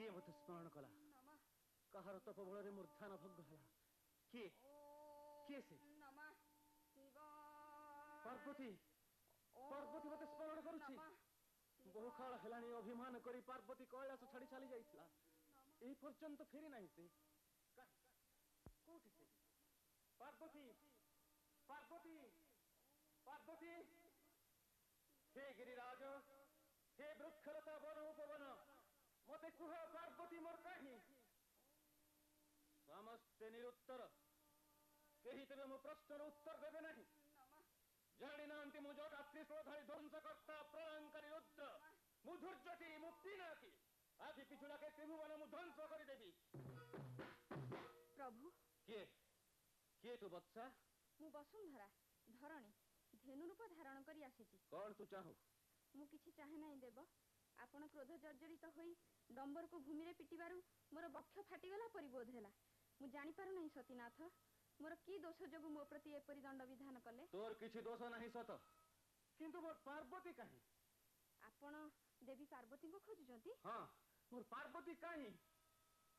किए मत स्मरण कला कहार तपबल मूर्धान भंग है किए किए से पार्वती पार्वती मत स्मरण करुछि बहु काल हेलानी अभिमान करी पार्वती कैलाश छाड़ी चली जाइथिला एही पर्यंत फेरी नहीं से कोठी से पार्वती पार्वती पार्वती हे गिरिराज हे वृक्षलता वन उपवन मते कुह पार्वती मोर कहीं समस्ते निरुत्तर कही तेरे मो प्रश्न उत्तर देवे नहीं जानी नांती मु जो रात्रिश्रोधारी ध्वंसकर्ता प्रलंकारी रुद्र मु धूर्जटी मु पिनाकी आदि पिछुड़ा के त्रिभुवन मु ध्वंस कर देवी प्रभु किए किए तू बत्सा मु वसुंधरा धरणी धेनु रूप धारण करी आसीची कौन तू चाहू मु किछि चाहे नहीं देव आपण क्रोध जर्जरित होई डंबर को भूमि रे पिटिबारु मोर बक्ष फाटीगला परिबोध हैला मु जानि पारु नहीं सतीनाथ मोर की दोष जोगु मो प्रति एपरि दंड विधान कले तोर किछि दोष नहीं सत किंतु मोर पार्वती काहे आपण देवी पार्वती को खोजुचंती हां मोर पार्वती काहे